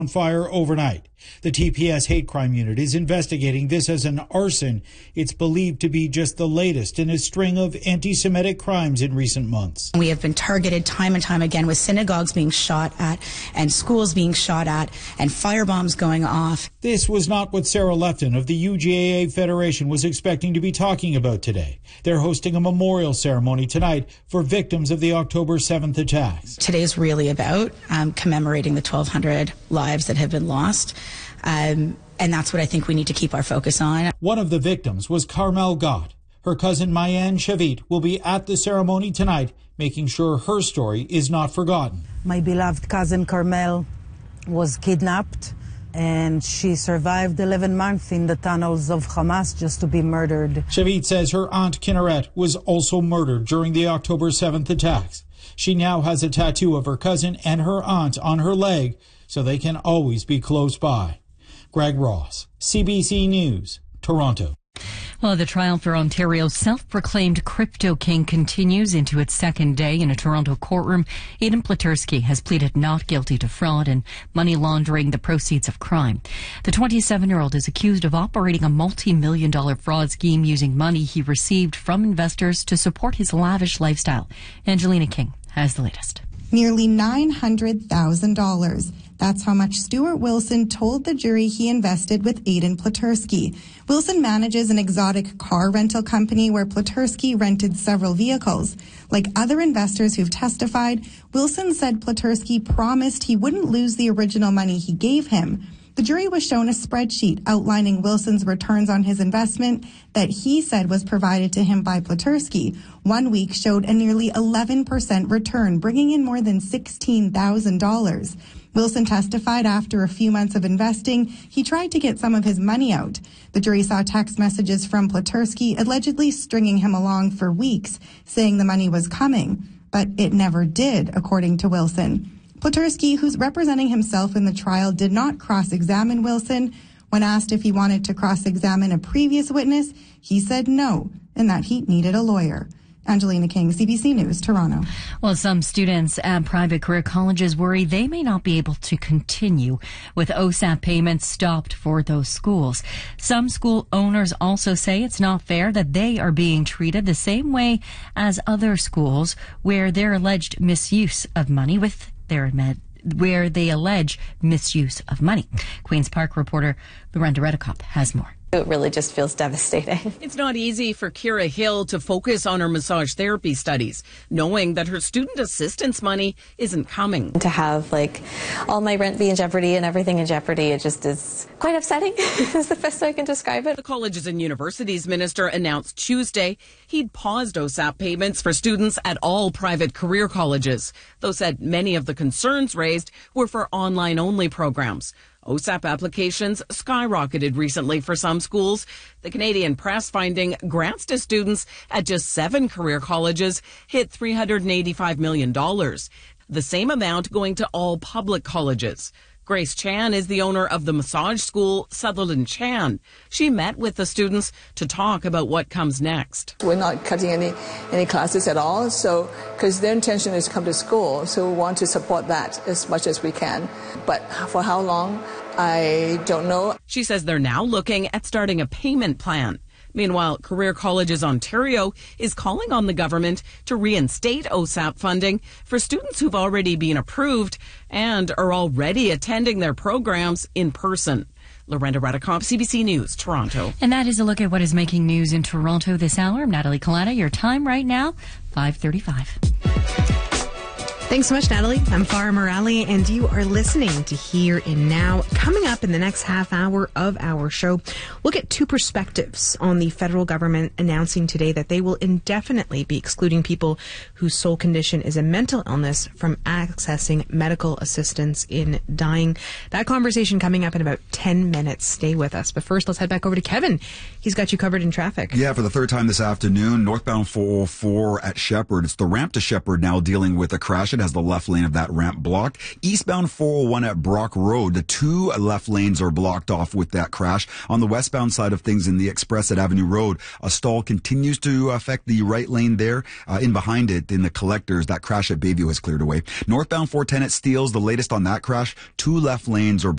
on fire overnight. The TPS hate crime unit is investigating this as an arson. It's believed to be just the latest in a string of anti-Semitic crimes in recent months. We have been targeted time and time again with synagogues being shot at and schools being shot at and firebombs going off. This was not what Sarah Lefton of the UJAA Federation was expecting to be talking about today. They're hosting a memorial ceremony tonight for victims of the October 7th attacks. Today's really about commemorating the 1,200 lives that have been lost. And that's what I think we need to keep our focus on. One of the victims was Carmel Gott. Her cousin Mayan Shavit will be at the ceremony tonight, making sure her story is not forgotten. My beloved cousin Carmel was kidnapped, and she survived 11 months in the tunnels of Hamas just to be murdered. Shavit says her aunt Kinneret was also murdered during the October 7th attacks. She now has a tattoo of her cousin and her aunt on her leg, so they can always be close by. Greg Ross, CBC News, Toronto. Well, the trial for Ontario's self-proclaimed crypto king continues into its second day in a Toronto courtroom. Aidan Pleterski has pleaded not guilty to fraud and money laundering the proceeds of crime. The 27-year-old is accused of operating a multi-million-dollar fraud scheme using money he received from investors to support his lavish lifestyle. Angelina King has the latest. Nearly $900,000. That's how much Stuart Wilson told the jury he invested with Aidan Pleterski. Wilson manages an exotic car rental company where Pleterski rented several vehicles. Like other investors who've testified, Wilson said Pleterski promised he wouldn't lose the original money he gave him. The jury was shown a spreadsheet outlining Wilson's returns on his investment that he said was provided to him by Pleterski. 1 week showed a nearly 11% return, bringing in more than $16,000. Wilson testified after a few months of investing, he tried to get some of his money out. The jury saw text messages from Pleterski allegedly stringing him along for weeks, saying the money was coming. But it never did, according to Wilson. Pleterski, who's representing himself in the trial, did not cross-examine Wilson. When asked if he wanted to cross-examine a previous witness, he said no, and that he needed a lawyer. Angelina King, CBC News, Toronto. Well, some students at private career colleges worry they may not be able to continue with OSAP payments stopped for those schools. Some school owners also say it's not fair that they are being treated the same way as other schools where their alleged misuse of money where they allege misuse of money. Queen's Park reporter Lorenda Redekop has more. It really just feels devastating. It's not easy for Kira Hill to focus on her massage therapy studies, knowing that her student assistance money isn't coming. To have all my rent be in jeopardy and everything in jeopardy, it just is quite upsetting is the best way I can describe it. The Colleges and Universities Minister announced Tuesday he'd paused OSAP payments for students at all private career colleges, though said many of the concerns raised were for online-only programs. OSAP applications skyrocketed recently for some schools. The Canadian Press finding grants to students at just 7 career colleges hit $385 million, the same amount going to all public colleges. Grace Chan is the owner of the massage school Sutherland Chan. She met with the students to talk about what comes next. We're not cutting any classes at all, because their intention is to come to school, so we want to support that as much as we can. But for how long, I don't know. She says they're now looking at starting a payment plan. Meanwhile, Career Colleges Ontario is calling on the government to reinstate OSAP funding for students who've already been approved and are already attending their programs in person. Lorenda Redekop, CBC News, Toronto. And that is a look at what is making news in Toronto this hour. I'm Natalie Collada. Your time right now, 5:35. Thanks so much, Natalie. I'm Farah Morali, and you are listening to Here and Now. Coming up in the next half hour of our show, we'll get 2 perspectives on the federal government announcing today that they will indefinitely be excluding people whose sole condition is a mental illness from accessing medical assistance in dying. That conversation coming up in about 10 minutes. Stay with us. But first, let's head back over to Kevin. He's got you covered in traffic. Yeah, for the third time this afternoon, northbound 404 at Shepherd. It's the ramp to Shepherd now dealing with a crash. It has the left lane of that ramp blocked. Eastbound 401 at Brock Road, the 2 left lanes are blocked off with that crash. On the westbound side of things in the Express at Avenue Road, a stall continues to affect the right lane there. In behind it, in the collectors, that crash at Bayview has cleared away. Northbound 410 at Steeles, the latest on that crash, 2 left lanes are